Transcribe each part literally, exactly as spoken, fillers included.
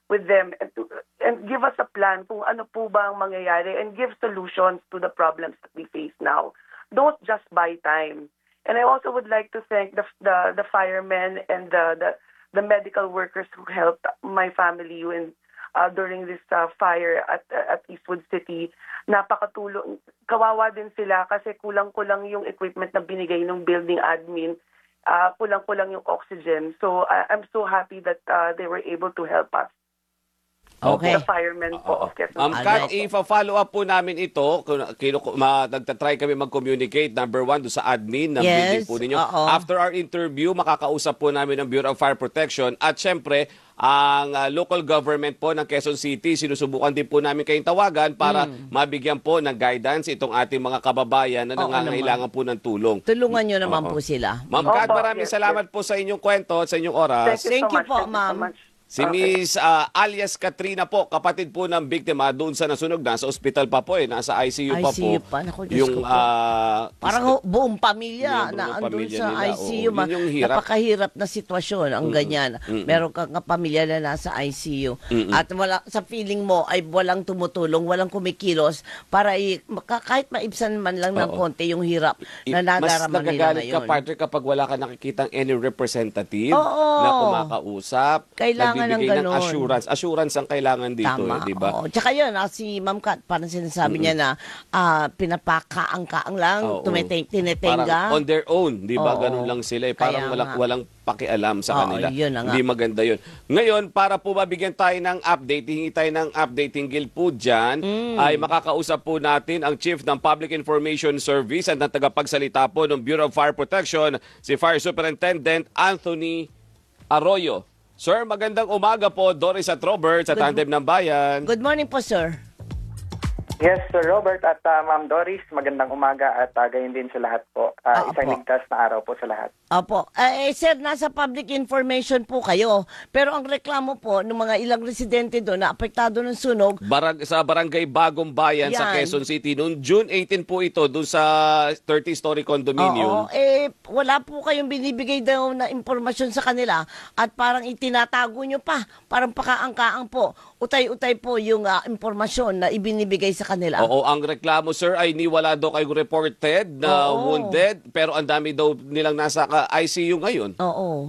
with them and, to, and give us a plan kung ano po ba ang mangyayari and give solutions to the problems that we face now. Don't just buy time. And I also would like to thank the the, the firemen and the, the the medical workers who helped my family when uh, during this uh, fire at at Eastwood City. Napakatulong. Kawawa din sila kasi kulang-kulang yung equipment na binigay ng building admin. Uh, kulang-kulang yung oxygen. So I, I'm so happy that uh, they were able to help us. Okay. The firemen po of Quezon. Ma'am Kat, i-follow up po namin ito. Nagtatry kami mag-communicate. Number one, do sa admin ng Yes, building po ninyo. oo. After our interview, makakausap po namin ng Bureau of Fire Protection. At syempre, ang uh, local government po ng Quezon City, sinusubukan din po namin kayong tawagan para Mm. mabigyan po ng guidance itong ating mga kababayan na Oo nangangailangan po ng tulong. Tulungan nyo naman Oo. po sila. Ma'am Kat, Opo, maraming yes, salamat po sa inyong kwento at sa inyong oras. Thank you so much. po, Thank you so ma'am. much. Si Miss uh, alias Katrina po, kapatid po ng biktima doon sa nasunog, nasa ospital pa po eh, nasa I C U pa I C U po. pa, naku, Diyos yung ko po. ah, Parang ho- buong pamilya Miyembro na ng andun pamilya sa nila, I C U. oo. Ma- Yun yung hirap. Napakahirap na sitwasyon ang ganyan. Meron kang pamilya na nasa I C U. At wala, sa feeling mo ay walang tumutulong, walang kumikilos para i- maka- kahit maibsan man lang ng Oo. konti yung hirap I- na mas nadarama nila nagagalit ka, ngayon. partner, kapag wala ka nakikitang any representative Oo. na kumakausap, Kailangan ng nagbibigay ng ganon. assurance. Assurance ang kailangan dito, Tama. eh, di ba? Oo. Tsaka yun, ah, si Ma'am Kat, parang sinasabi niya na ah, pinapakaang-kaang lang, Oo. tumiteng, Parang tinetenga. on their own, di ba? Oo. Ganun lang sila. Eh. Parang Kaya walang, nga. walang pakialam sa Oo, kanila. yun na nga. Hindi maganda yun. Ngayon, para po mabigyan tayo ng update, hingi tayo ng update hinggil po dyan, Mm. ay makakausap po natin ang Chief ng Public Information Service at ng tagapagsalita po ng Bureau of Fire Protection, si Fire Superintendent Anthony Arroyo. Sir, magandang umaga po, Doris at Robert sa Good- Tandem ng Bayan. Good morning po, sir. Yes, Sir Robert at uh, Ma'am Doris, magandang umaga at uh, gayon din sa lahat po. Uh, Ah, isang opo. ligtas na araw po sa lahat. Opo. Eh, eh, sir, nasa public information po kayo. Pero ang reklamo po ng mga ilang residente doon na apektado ng sunog, Barang, sa Barangay Bagong Bayan sa Yan. Quezon City. Noong June eighteenth po ito, doon sa thirty-story condominium. oo, eh, wala po kayong binibigay daw na impormasyon sa kanila at parang itinatago nyo pa. Parang pakaangkaang po. Utay-utay po yung ah, impormasyon na ibinibigay sa kanila. Oo, ang reklamo, sir, ay niwala daw kayo reported na Oo. wounded, pero ang dami daw nilang nasa ka- I C U ngayon. Oo.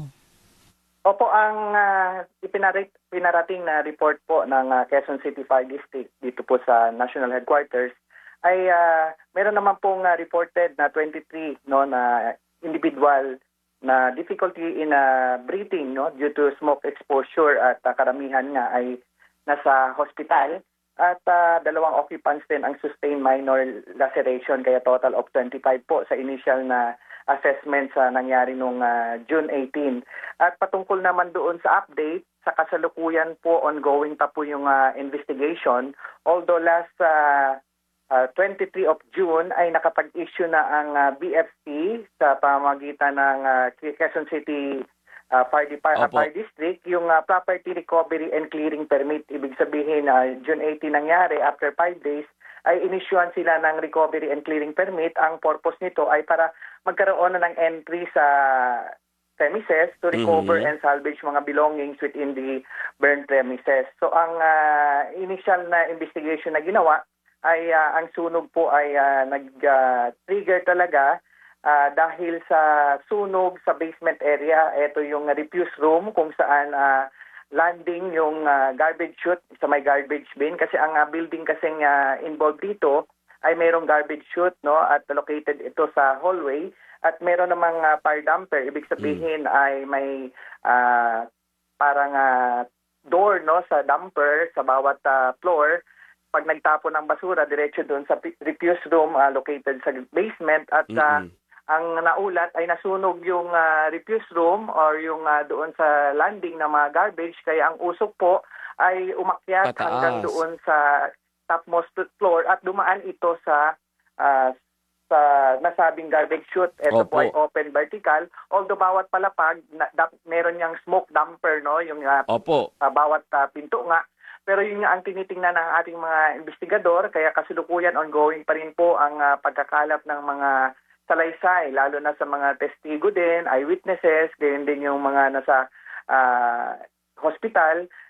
Opo, ang uh, ipinarit, pinarating na report po ng uh, Quezon City Fire District dito po sa National Headquarters ay uh, meron naman pong uh, reported na twenty-three no, na individual na difficulty in uh, breathing no, due to smoke exposure at uh, karamihan nga ay nasa hospital. At uh, dalawang occupants din ang sustained minor laceration, kaya total of twenty-five po sa initial na assessment sa nangyari noong uh, June eighteenth. At patungkol naman doon sa update, sa kasalukuyan po ongoing pa po yung uh, investigation. Although last uh, uh, twenty-three of June ay nakapag-issue na ang uh, B F C sa pamamagitan ng uh, Quezon City Uh, Fire, Depart- uh, Opo. Fire District, yung uh, property recovery and clearing permit. Ibig sabihin, uh, June eighteenth nangyari, after five days, ay inisyuan sila ng recovery and clearing permit. Ang purpose nito ay para magkaroon na ng entry sa premises to recover Mhm. and salvage mga belongings within the burned premises. So ang uh, initial na investigation na ginawa ay uh, ang sunog po ay uh, nag-trigger uh, talaga Uh, dahil sa sunog sa basement area. Ito yung refuse room kung saan uh, landing yung uh, garbage chute sa may garbage bin. Kasi ang uh, building kasing uh, involved dito ay mayroong garbage chute, no, at located ito sa hallway. At meron namang uh, fire dumper. Ibig sabihin mm. ay may uh, parang uh, door, no, sa dumper sa bawat uh, floor. Pag nagtapon ng basura, diretso doon sa refuse room uh, located sa basement. At uh, Mm-hmm. ang naulat ay nasunog yung uh, refuse room or yung uh, doon sa landing ng mga garbage, kaya ang usok po ay umakyat Pataas. hanggang doon sa topmost floor at dumaan ito sa uh, sa nasabing garbage chute. Ito Opo. po ay open vertical, although bawat palapag na, da, meron niyang smoke damper, no, yung uh, Opo. uh, bawat uh, pinto nga. Pero yun nga ang tinitingnan ng ating mga investigador, kaya kasalukuyan ongoing pa rin po ang uh, pagkakalap ng mga salaysay, lalo na sa mga testigo din, eyewitnesses, gayon din yung mga nasa uh, hospital.